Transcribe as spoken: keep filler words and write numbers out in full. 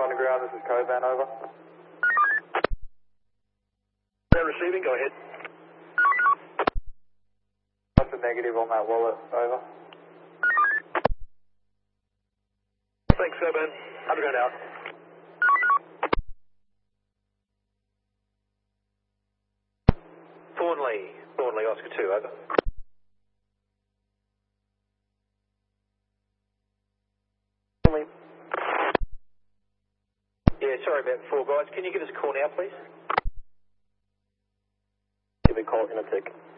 Underground, this is Coban, over. They're receiving, go ahead. What's the negative on that wallet, over? Thanks, Coban. Underground out. Thornley, Thornley, Oscar two, over. Thornley. Yeah, sorry about before, guys. Can you give us a call now, please? Give me a call in a tick.